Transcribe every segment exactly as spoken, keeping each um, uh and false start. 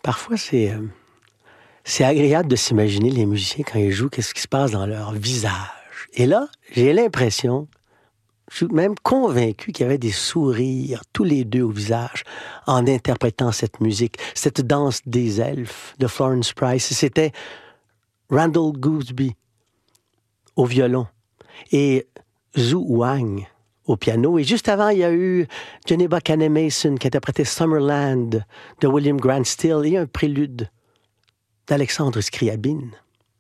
Parfois, c'est, euh, c'est agréable de s'imaginer les musiciens quand ils jouent, qu'est-ce qui se passe dans leur visage. Et là, j'ai l'impression, je suis même convaincu qu'il y avait des sourires, tous les deux au visage, en interprétant cette musique, cette danse des elfes de Florence Price. C'était Randall Gooseby au violon et Zhu Wang au piano. Et juste avant, il y a eu Geneva Kane Mason qui interprétait Summerland de William Grant Still et un prélude d'Alexandre Scriabine.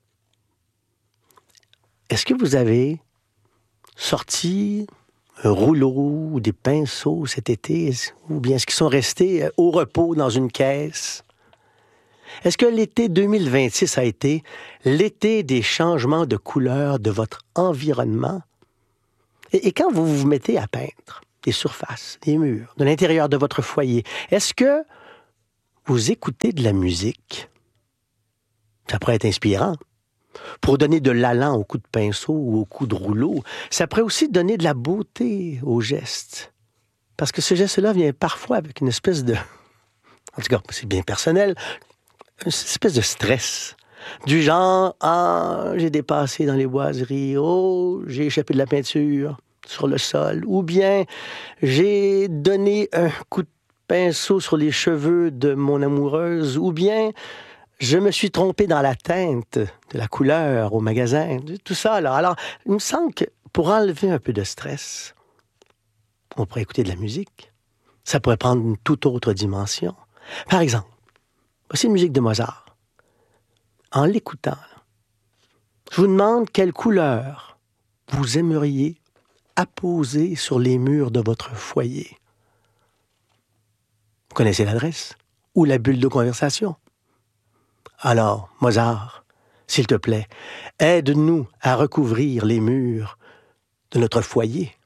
Est-ce que vous avez sorti un rouleau ou des pinceaux cet été, ou bien est-ce qu'ils sont restés au repos dans une caisse? Est-ce que l'été deux mille vingt-six a été l'été des changements de couleur de votre environnement? Et, et quand vous vous mettez à peindre des surfaces, des murs, de l'intérieur de votre foyer, est-ce que vous écoutez de la musique? Ça pourrait être inspirant. Pour donner de l'allant au coup de pinceau ou au coup de rouleau, ça pourrait aussi donner de la beauté au geste. Parce que ce geste-là vient parfois avec une espèce de... En tout cas, c'est bien personnel, une espèce de stress. Du genre, ah, j'ai dépassé dans les boiseries, oh, j'ai échappé de la peinture sur le sol, ou bien j'ai donné un coup de pinceau sur les cheveux de mon amoureuse, ou bien je me suis trompé dans la teinte de la couleur au magasin, tout ça. Là. Alors, il me semble que pour enlever un peu de stress, on pourrait écouter de la musique. Ça pourrait prendre une toute autre dimension. Par exemple, voici une musique de Mozart. En l'écoutant, là, je vous demande quelle couleur vous aimeriez apposer sur les murs de votre foyer. Vous connaissez l'adresse ou la bulle de conversation. Alors, Mozart, s'il te plaît, aide-nous à recouvrir les murs de notre foyer